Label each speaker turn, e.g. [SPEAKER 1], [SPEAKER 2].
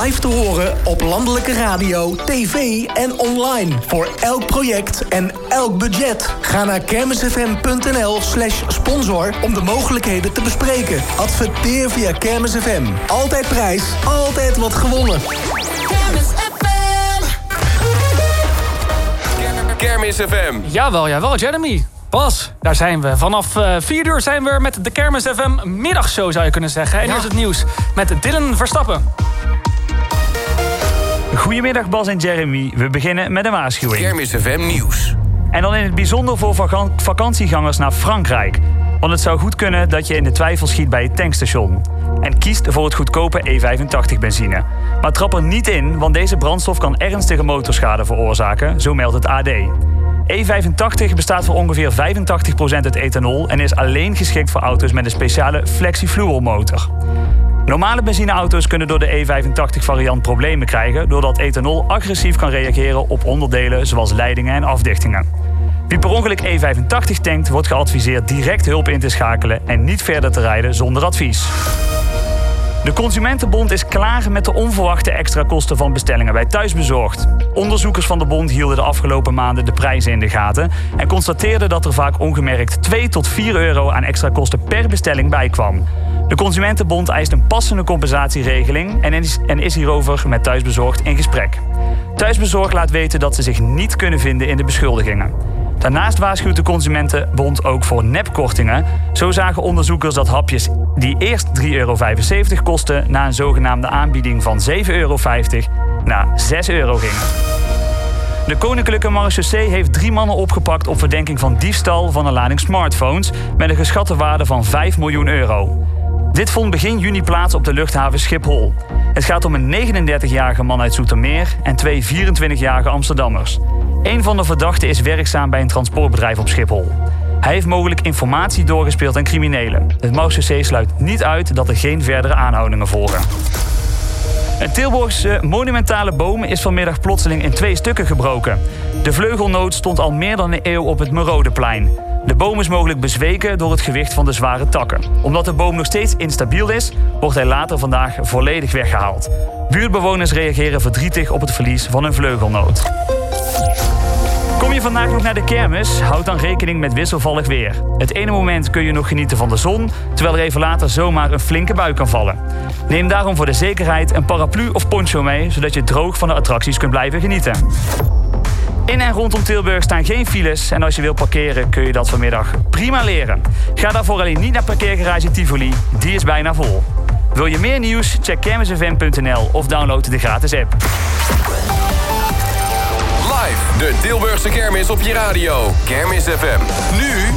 [SPEAKER 1] live te horen op landelijke radio, tv en online. Voor elk project en elk budget. Ga naar kermisfm.nl/sponsor om de mogelijkheden te bespreken. Adverteer via Kermis FM. Altijd prijs, altijd wat gewonnen.
[SPEAKER 2] Kermis FM.
[SPEAKER 3] Kermis FM.
[SPEAKER 4] Jawel, Jeremy. Bas, daar zijn we. Vanaf 4 uur zijn we met de Kermis FM middagshow, zou je kunnen zeggen. En hier is het nieuws met Dylan Verstappen.
[SPEAKER 5] Goedemiddag Bas en Jeremy. We beginnen met een waarschuwing.
[SPEAKER 3] Kermis FM nieuws.
[SPEAKER 5] En dan in het bijzonder voor vakantiegangers naar Frankrijk. Want het zou goed kunnen dat je in de twijfel schiet bij het tankstation. En kiest voor het goedkope E85 benzine. Maar trap er niet in, want deze brandstof kan ernstige motorschade veroorzaken, zo meldt het AD. E85 bestaat voor ongeveer 85% uit ethanol en is alleen geschikt voor auto's met een speciale FlexiFuel motor. Normale benzineauto's kunnen door de E85-variant problemen krijgen doordat ethanol agressief kan reageren op onderdelen zoals leidingen en afdichtingen. Wie per ongeluk E85 tankt, wordt geadviseerd direct hulp in te schakelen en niet verder te rijden zonder advies. De Consumentenbond is klaar met de onverwachte extra kosten van bestellingen bij Thuisbezorgd. Onderzoekers van de bond hielden de afgelopen maanden de prijzen in de gaten en constateerden dat er vaak ongemerkt 2 tot 4 euro aan extra kosten per bestelling bijkwam. De Consumentenbond eist een passende compensatieregeling en is hierover met Thuisbezorgd in gesprek. Thuisbezorgd laat weten dat ze zich niet kunnen vinden in de beschuldigingen. Daarnaast waarschuwt de Consumentenbond ook voor nepkortingen. Zo zagen onderzoekers dat hapjes die eerst €3,75 kosten na een zogenaamde aanbieding van €7,50 naar €6 gingen. De Koninklijke Marechaussee heeft 3 mannen opgepakt op verdenking van diefstal van een lading smartphones met een geschatte waarde van €5 miljoen. Dit vond begin juni plaats op de luchthaven Schiphol. Het gaat om een 39-jarige man uit Zoetermeer en 2 24-jarige Amsterdammers. Een van de verdachten is werkzaam bij een transportbedrijf op Schiphol. Hij heeft mogelijk informatie doorgespeeld aan criminelen. Het Marechaussee sluit niet uit dat er geen verdere aanhoudingen volgen. Een Tilburgse monumentale boom is vanmiddag plotseling in 2 stukken gebroken. De vleugelnoot stond al meer dan een eeuw op het Merodeplein. De boom is mogelijk bezweken door het gewicht van de zware takken. Omdat de boom nog steeds instabiel is, wordt hij later vandaag volledig weggehaald. Buurtbewoners reageren verdrietig op het verlies van een vleugelnoot. Kom je vandaag nog naar de kermis? Houd dan rekening met wisselvallig weer. Het ene moment kun je nog genieten van de zon, terwijl er even later zomaar een flinke bui kan vallen. Neem daarom voor de zekerheid een paraplu of poncho mee, zodat je droog van de attracties kunt blijven genieten. In en rondom Tilburg staan geen files en als je wil parkeren kun je dat vanmiddag prima leren. Ga daarvoor alleen niet naar parkeergarage Tivoli, die is bijna vol. Wil je meer nieuws? Check kermisfm.nl of download de gratis app.
[SPEAKER 3] Live, de Tilburgse kermis op je radio. Kermis FM. Nu